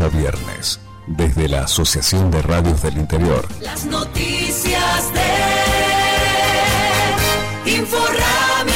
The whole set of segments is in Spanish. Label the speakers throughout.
Speaker 1: a viernes, desde la Asociación de Radios del Interior.
Speaker 2: Las noticias de Inforrami.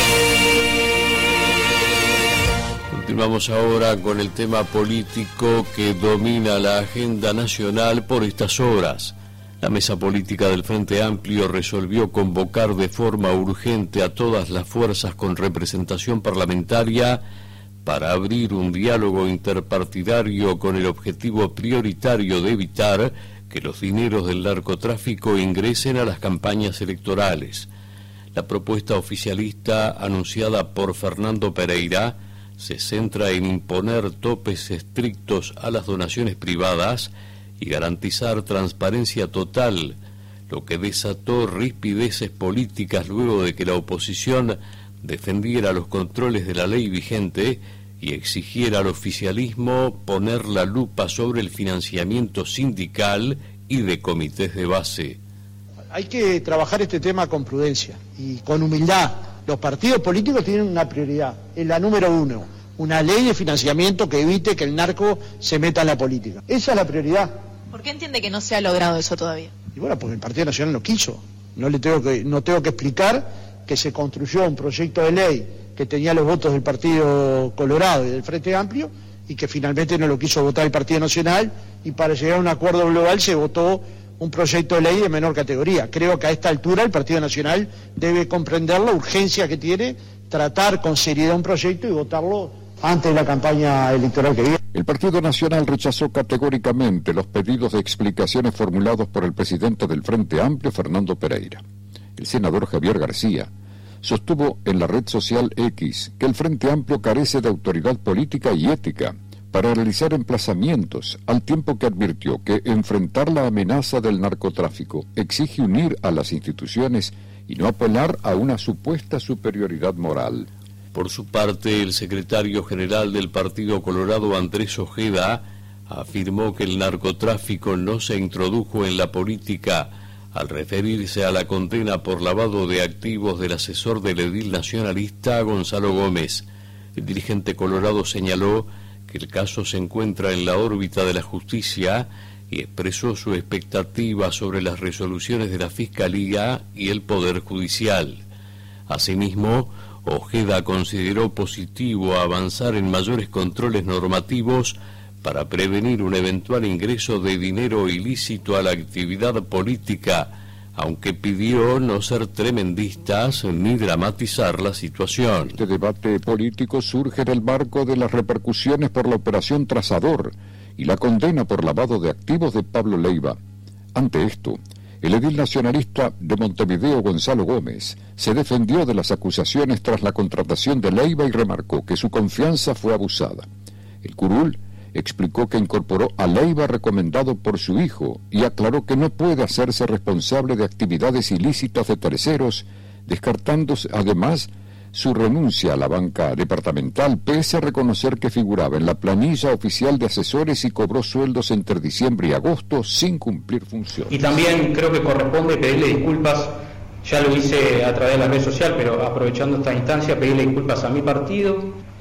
Speaker 3: Continuamos ahora con el tema político que domina la agenda nacional por estas horas. La mesa política del Frente Amplio resolvió convocar de forma urgente a todas las fuerzas con representación parlamentaria para abrir un diálogo interpartidario con el objetivo prioritario de evitar que los dineros del narcotráfico ingresen a las campañas electorales. La propuesta oficialista anunciada por Fernando Pereira se centra en imponer topes estrictos a las donaciones privadas y garantizar transparencia total, lo que desató rispideces políticas luego de que la oposición defendiera los controles de la ley vigente y exigiera al oficialismo poner la lupa sobre el financiamiento sindical y de comités de base.
Speaker 4: Hay que trabajar este tema con prudencia y con humildad. Los partidos políticos tienen una prioridad, es la número uno, una ley de financiamiento que evite que el narco se meta en la política. Esa es la prioridad.
Speaker 5: ¿Por qué entiende que no se ha logrado eso todavía?
Speaker 4: Y bueno, porque el Partido Nacional no quiso. No tengo que explicar que se construyó un proyecto de ley que tenía los votos del Partido Colorado y del Frente Amplio y que finalmente no lo quiso votar el Partido Nacional, y para llegar a un acuerdo global se votó un proyecto de ley de menor categoría. Creo que a esta altura el Partido Nacional debe comprender la urgencia que tiene tratar con seriedad un proyecto y votarlo antes de la campaña electoral que viene.
Speaker 6: El Partido Nacional rechazó categóricamente los pedidos de explicaciones formulados por el presidente del Frente Amplio, Fernando Pereira. El senador Javier García sostuvo en la red social X que el Frente Amplio carece de autoridad política y ética para realizar emplazamientos, al tiempo que advirtió que enfrentar la amenaza del narcotráfico exige unir a las instituciones y no apelar a una supuesta superioridad moral.
Speaker 3: Por su parte, el secretario general del Partido Colorado, Andrés Ojeda, afirmó que el narcotráfico no se introdujo en la política al referirse a la condena por lavado de activos del asesor del edil nacionalista Gonzalo Gómez. El dirigente colorado señaló que el caso se encuentra en la órbita de la justicia y expresó su expectativa sobre las resoluciones de la Fiscalía y el Poder Judicial. Asimismo, Ojeda consideró positivo avanzar en mayores controles normativos para prevenir un eventual ingreso de dinero ilícito a la actividad política, aunque pidió no ser tremendistas ni dramatizar la situación.
Speaker 6: Este debate político surge en el marco de las repercusiones por la operación Trazador y la condena por lavado de activos de Pablo Leiva. Ante esto, el edil nacionalista de Montevideo, Gonzalo Gómez, se defendió de las acusaciones tras la contratación de Leiva y remarcó que su confianza fue abusada. El curul explicó que incorporó a Leiva recomendado por su hijo y aclaró que no puede hacerse responsable de actividades ilícitas de terceros, descartándose además su renuncia a la banca departamental, pese a reconocer que figuraba en la planilla oficial de asesores y cobró sueldos entre diciembre y agosto sin cumplir funciones.
Speaker 7: Y también creo que corresponde pedirle disculpas, ya lo hice a través de la red social, pero aprovechando esta instancia, pedirle disculpas a mi partido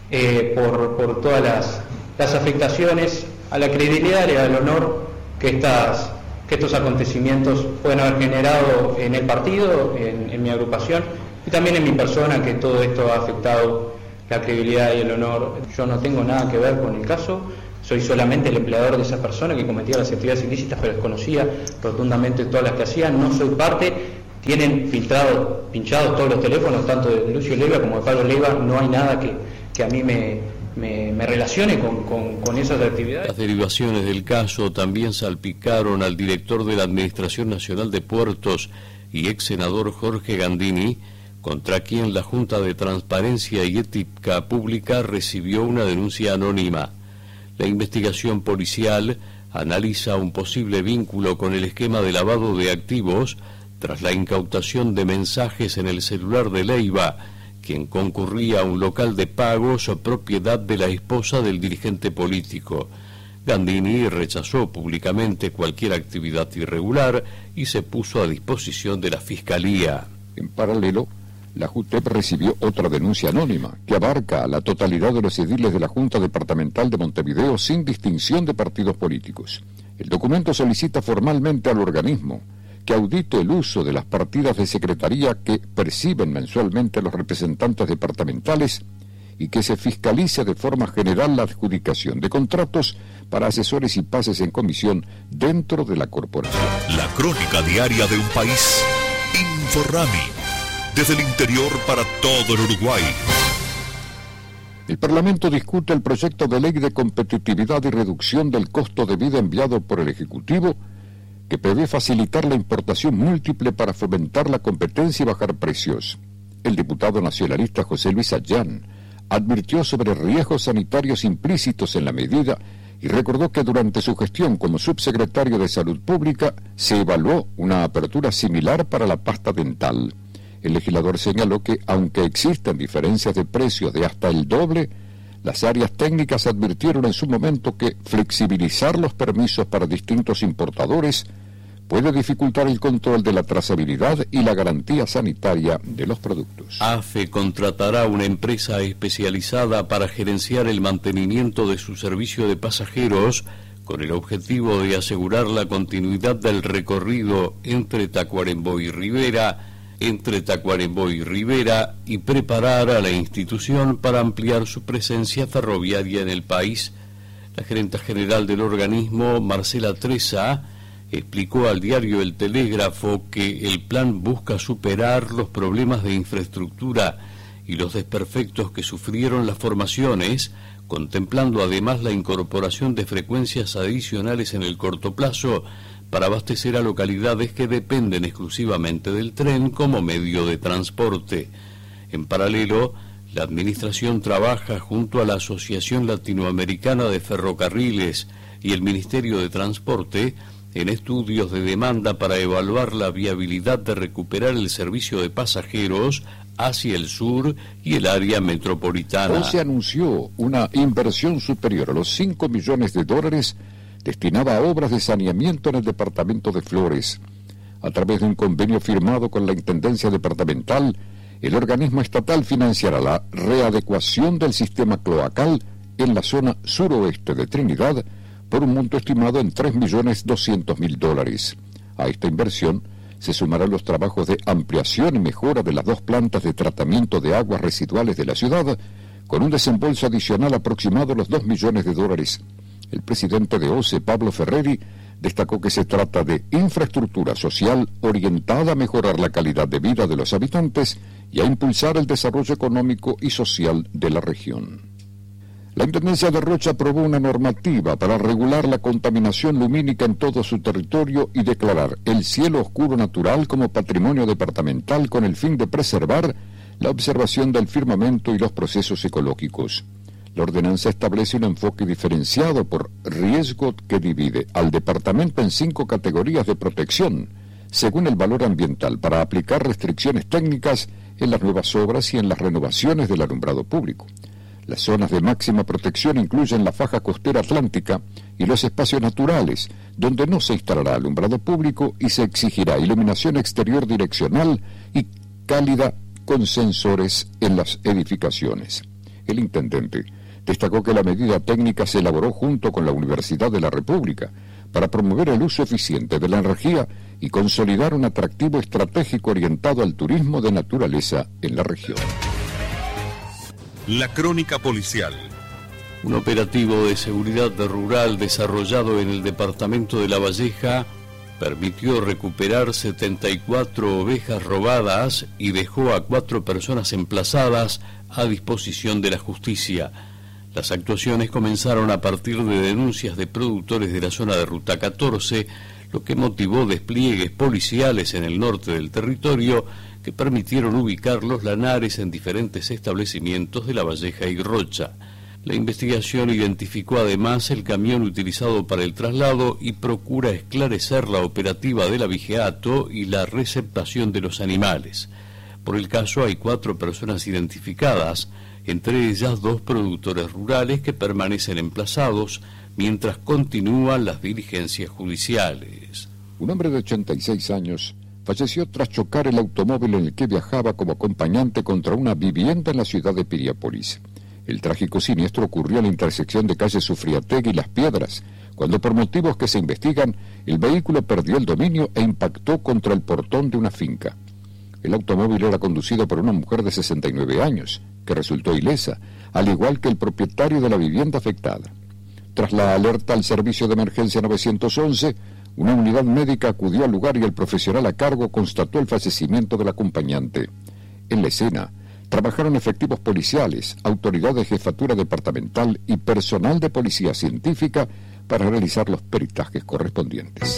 Speaker 7: por todas las afectaciones a la credibilidad y al honor que estos acontecimientos pueden haber generado en el partido, en mi agrupación, y también en mi persona, que todo esto ha afectado la credibilidad y el honor. Yo no tengo nada que ver con el caso, soy solamente el empleador de esa persona que cometía las actividades ilícitas, pero desconocía rotundamente todas las que hacían, no soy parte. Tienen pinchados todos los teléfonos, tanto de Lucio Leiva como de Pablo Leiva, no hay nada que a mí me relacione con esas actividades.
Speaker 3: Las derivaciones del caso también salpicaron al director de la Administración Nacional de Puertos y ex senador Jorge Gandini, contra quien la Junta de Transparencia y Ética Pública recibió una denuncia anónima. La investigación policial analiza un posible vínculo con el esquema de lavado de activos tras la incautación de mensajes en el celular de Leiva, quien concurría a un local de pagos o propiedad de la esposa del dirigente político. Gandini rechazó públicamente cualquier actividad irregular y se puso a disposición de la Fiscalía.
Speaker 6: En paralelo, la JUTEP recibió otra denuncia anónima que abarca a la totalidad de los ediles de la Junta Departamental de Montevideo sin distinción de partidos políticos. El documento solicita formalmente al organismo que audite el uso de las partidas de secretaría que perciben mensualmente los representantes departamentales y que se fiscalice de forma general la adjudicación de contratos para asesores y pases en comisión dentro de la corporación.
Speaker 8: La crónica diaria de un país. Inforrami. Desde el interior para todo el Uruguay.
Speaker 6: El Parlamento discute el proyecto de ley de competitividad y reducción del costo de vida enviado por el Ejecutivo, que prevé facilitar la importación múltiple para fomentar la competencia y bajar precios. El diputado nacionalista José Luis Ayán advirtió sobre riesgos sanitarios implícitos en la medida y recordó que durante su gestión como subsecretario de Salud Pública se evaluó una apertura similar para la pasta dental. El legislador señaló que, aunque existen diferencias de precios de hasta el doble, las áreas técnicas advirtieron en su momento que flexibilizar los permisos para distintos importadores puede dificultar el control de la trazabilidad y la garantía sanitaria de los productos.
Speaker 3: AFE contratará una empresa especializada para gerenciar el mantenimiento de su servicio de pasajeros con el objetivo de asegurar la continuidad del recorrido entre Tacuarembó y Rivera, y preparar a la institución para ampliar su presencia ferroviaria en el país. La gerenta general del organismo, Marcela Tresa, explicó al diario El Telégrafo que el plan busca superar los problemas de infraestructura y los desperfectos que sufrieron las formaciones, contemplando además la incorporación de frecuencias adicionales en el corto plazo para abastecer a localidades que dependen exclusivamente del tren como medio de transporte. En paralelo, la Administración trabaja junto a la Asociación Latinoamericana de Ferrocarriles y el Ministerio de Transporte en estudios de demanda para evaluar la viabilidad de recuperar el servicio de pasajeros hacia el sur y el área metropolitana.
Speaker 6: Hoy se anunció una inversión superior a los $5 millones destinada a obras de saneamiento en el departamento de Flores. A través de un convenio firmado con la Intendencia Departamental, el organismo estatal financiará la readecuación del sistema cloacal en la zona suroeste de Trinidad por un monto estimado en $3.200.000. A esta inversión se sumarán los trabajos de ampliación y mejora de las 2 plantas de tratamiento de aguas residuales de la ciudad, con un desembolso adicional aproximado a los $2 millones. El presidente de OCE, Pablo Ferreri, destacó que se trata de infraestructura social orientada a mejorar la calidad de vida de los habitantes y a impulsar el desarrollo económico y social de la región. La Intendencia de Rocha aprobó una normativa para regular la contaminación lumínica en todo su territorio y declarar el cielo oscuro natural como patrimonio departamental con el fin de preservar la observación del firmamento y los procesos ecológicos. La ordenanza establece un enfoque diferenciado por riesgo que divide al departamento en 5 categorías de protección, según el valor ambiental, para aplicar restricciones técnicas en las nuevas obras y en las renovaciones del alumbrado público. Las zonas de máxima protección incluyen la faja costera atlántica y los espacios naturales, donde no se instalará alumbrado público y se exigirá iluminación exterior direccional y cálida con sensores en las edificaciones. El intendente destacó que la medida técnica se elaboró junto con la Universidad de la República para promover el uso eficiente de la energía y consolidar un atractivo estratégico orientado al turismo de naturaleza en la región.
Speaker 8: La crónica policial.
Speaker 3: Un operativo de seguridad rural desarrollado en el departamento de La Valleja permitió recuperar 74 ovejas robadas y dejó a 4 personas emplazadas a disposición de la justicia. Las actuaciones comenzaron a partir de denuncias de productores de la zona de Ruta 14, lo que motivó despliegues policiales en el norte del territorio que permitieron ubicar los lanares en diferentes establecimientos de La Valleja y Rocha. La investigación identificó además el camión utilizado para el traslado y procura esclarecer la operativa del abigeato y la receptación de los animales. Por el caso hay 4 personas identificadas, entre ellas 2 productores rurales que permanecen emplazados mientras continúan las diligencias judiciales.
Speaker 6: Un hombre de 86 años falleció tras chocar el automóvil en el que viajaba como acompañante contra una vivienda en la ciudad de Piriápolis. El trágico siniestro ocurrió en la intersección de calle Sufriategui y Las Piedras, cuando por motivos que se investigan, el vehículo perdió el dominio e impactó contra el portón de una finca. El automóvil era conducido por una mujer de 69 años, que resultó ilesa, al igual que el propietario de la vivienda afectada. Tras la alerta al servicio de emergencia 911, una unidad médica acudió al lugar y el profesional a cargo constató el fallecimiento del acompañante. En la escena, trabajaron efectivos policiales, autoridades de jefatura departamental y personal de policía científica para realizar los peritajes correspondientes.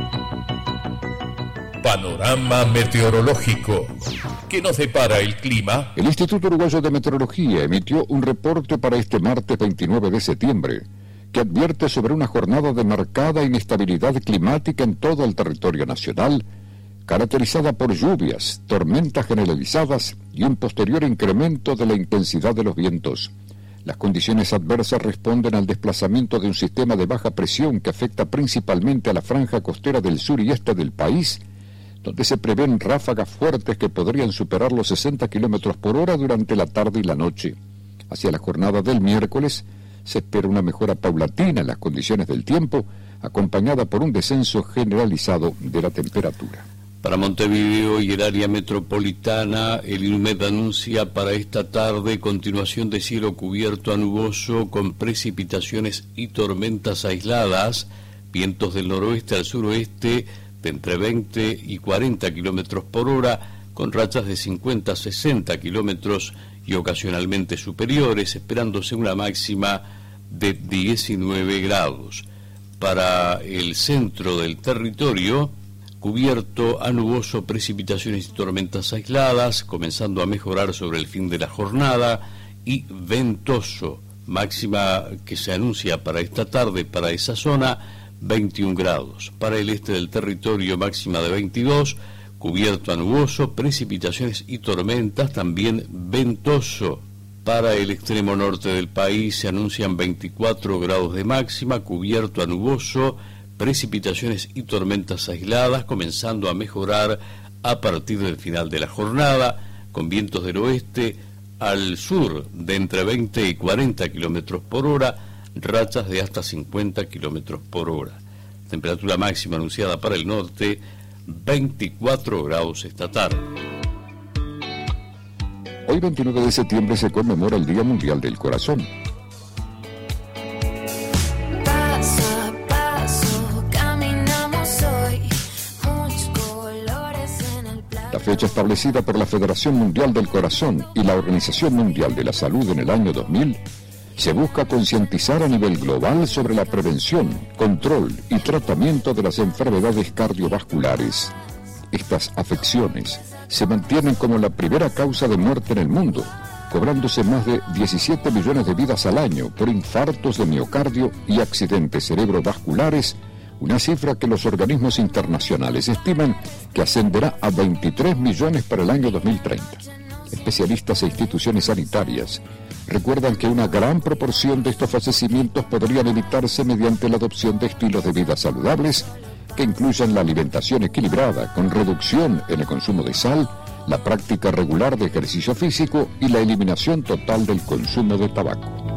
Speaker 8: Panorama meteorológico. ¿Qué nos depara el clima?
Speaker 6: El Instituto Uruguayo de Meteorología emitió un reporte para este martes 29 de septiembre que advierte sobre una jornada de marcada inestabilidad climática en todo el territorio nacional, caracterizada por lluvias, tormentas generalizadas y un posterior incremento de la intensidad de los vientos. Las condiciones adversas responden al desplazamiento de un sistema de baja presión que afecta principalmente a la franja costera del sur y este del país, donde se prevén ráfagas fuertes que podrían superar los 60 km por hora durante la tarde y la noche. Hacia la jornada del miércoles se espera una mejora paulatina en las condiciones del tiempo, acompañada por un descenso generalizado de la temperatura.
Speaker 3: Para Montevideo y el área metropolitana, el INUMED anuncia para esta tarde continuación de cielo cubierto a nuboso con precipitaciones y tormentas aisladas, vientos del noroeste al suroeste de entre 20 y 40 kilómetros por hora, con rachas de 50 a 60 kilómetros y ocasionalmente superiores, esperándose una máxima de 19 grados. Para el centro del territorio, cubierto a nuboso, precipitaciones y tormentas aisladas, comenzando a mejorar sobre el fin de la jornada, y ventoso, máxima que se anuncia para esta tarde para esa zona, 21 grados. Para el este del territorio, máxima de 22, cubierto a nuboso, precipitaciones y tormentas, también ventoso. Para el extremo norte del país se anuncian 24 grados de máxima, cubierto a nuboso, precipitaciones y tormentas aisladas, comenzando a mejorar a partir del final de la jornada, con vientos del oeste al sur de entre 20 y 40 kilómetros por hora, rachas de hasta 50 kilómetros por hora. Temperatura máxima anunciada para el norte, 24 grados esta tarde.
Speaker 6: Hoy 29 de septiembre se conmemora el Día Mundial del Corazón.
Speaker 2: Paso a paso caminamos hoy, muchos colores en el plato.
Speaker 6: La fecha establecida por la Federación Mundial del Corazón y la Organización Mundial de la Salud en el año 2000 se busca concientizar a nivel global sobre la prevención, control y tratamiento de las enfermedades cardiovasculares. Estas afecciones se mantienen como la primera causa de muerte en el mundo, cobrándose más de 17 millones de vidas al año por infartos de miocardio y accidentes cerebrovasculares, una cifra que los organismos internacionales estiman que ascenderá a 23 millones para el año 2030. Especialistas e instituciones sanitarias recuerdan que una gran proporción de estos fallecimientos podrían evitarse mediante la adopción de estilos de vida saludables que incluyan la alimentación equilibrada con reducción en el consumo de sal, la práctica regular de ejercicio físico y la eliminación total del consumo de tabaco.